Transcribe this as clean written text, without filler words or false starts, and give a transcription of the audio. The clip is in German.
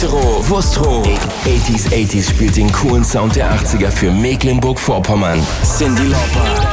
Hetero, Wustro. 80s spielt den coolen Sound der 80er für Mecklenburg-Vorpommern. Cyndi Lauper.